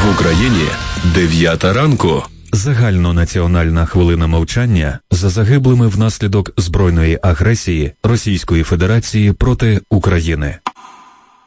В Україні 9 ранку. Загальнонаціональна хвилина мовчання за загиблими внаслідок збройної агресії Російської Федерації проти України.